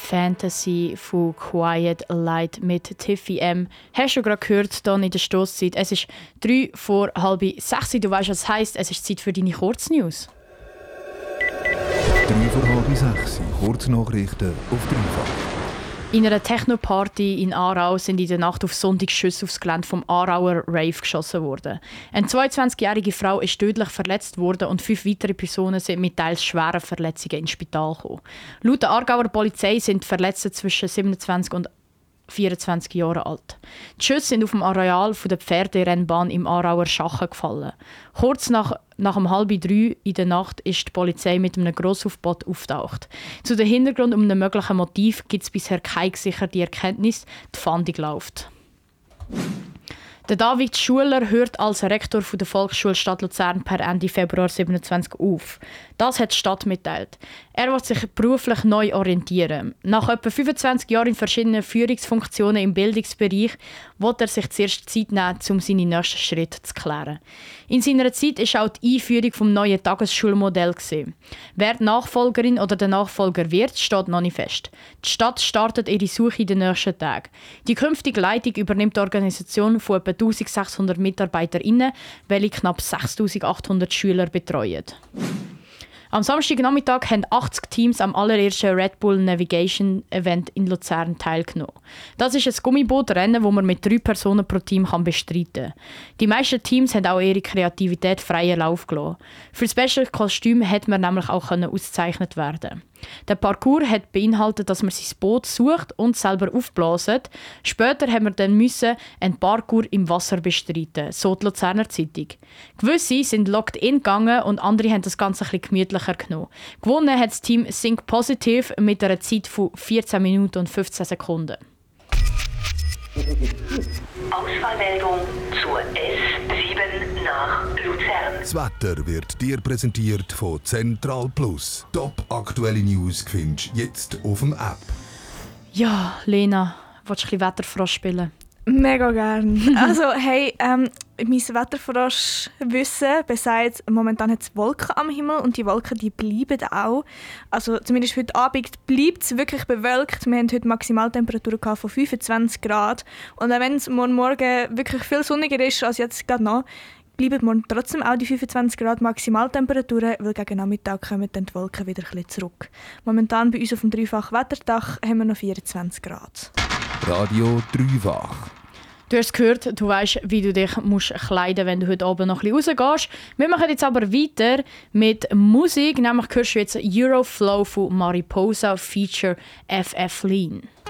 Fantasy von Quiet Light mit Tiffy M. Hast du gerade gehört, hier in der Stosszeit? Es ist 3 vor halb 6. Du weißt, was es heisst. Es ist Zeit für deine Kurznews. 3 vor halb 6. Kurznachrichten auf Dreifach. In einer Techno-Party in Aarau sind in der Nacht auf Sonntag Schüsse aufs Gelände vom Aarauer Rave geschossen worden. Eine 22-jährige Frau ist tödlich verletzt worden und 5 weitere Personen sind mit teils schweren Verletzungen ins Spital gekommen. Laut der Aargauer Polizei sind die Verletzten zwischen 27 und 24 Jahre alt. Die Schüsse sind auf dem Areal der Pferderennbahn im Aarauer Schachen gefallen. Kurz nach um 2:30 in der Nacht ist die Polizei mit einem Grossaufbot auftaucht. Zu dem Hintergrund um einem möglichen Motiv gibt es bisher keine gesicherte Erkenntnis. Die Fahndung läuft. Der David Schuler hört als Rektor der Volksschule Stadt Luzern per Ende Februar 2027 auf. Das hat die Stadt mitteilt. Er will sich beruflich neu orientieren. Nach etwa 25 Jahren in verschiedenen Führungsfunktionen im Bildungsbereich will er sich zuerst Zeit nehmen, um seine nächsten Schritte zu klären. In seiner Zeit war auch die Einführung des neuen Tagesschulmodells. Wer die Nachfolgerin oder der Nachfolger wird, steht noch nicht fest. Die Stadt startet ihre Suche in den nächsten Tagen. Die künftige Leitung übernimmt die Organisation von etwa 1600 MitarbeiterInnen, welche knapp 6800 Schüler betreuen. Am Samstagnachmittag haben 80 Teams am allerersten Red Bull Navigation Event in Luzern teilgenommen. Das ist ein Gummibootrennen, das man mit 3 Personen pro Team bestreiten kann. Die meisten Teams haben auch ihre Kreativität freien Lauf gelassen. Für das beste Kostüm konnte man nämlich auch ausgezeichnet werden. Der Parcours hat beinhaltet, dass man sein Boot sucht und selber aufblasen. Später haben wir dann einen Parcours im Wasser bestreiten, so die Luzerner Zeitung. Gewisse sind locked in gegangen und andere haben das Ganze ein bisschen gemütlicher genommen. Gewonnen hat das Team Think Positive mit einer Zeit von 14 Minuten und 15 Sekunden. Auswahlmeldung zur S7 nach Luzern. Das Wetter wird dir präsentiert von Central Plus. Top aktuelle News findest du jetzt auf dem App. Ja, Lena, willst du ein bisschen Wetterfrosch spielen? Mega gern. Also, hey, mein Wetterfrosch-Wissen besagt, momentan hat es Wolken am Himmel und die Wolken die bleiben auch. Also zumindest heute Abend bleibt es wirklich bewölkt. Wir hatten heute Maximaltemperaturen von 25 Grad. Und auch wenn es morgen wirklich viel sonniger ist als jetzt gerade noch, bleiben morgen trotzdem auch die 25 Grad Maximaltemperaturen, weil gegen Nachmittag kommen dann die Wolken wieder ein bisschen zurück. Momentan bei uns auf dem Dreifach-Wetterdach haben wir noch 24 Grad. Radio Dreifach. Du hast gehört, du weißt, wie du dich kleiden musst, wenn du heute Abend noch ein bisschen rausgehst. Wir machen jetzt aber weiter mit Musik. Nämlich hörst du jetzt Euroflow von Mariposa feature FF Lean.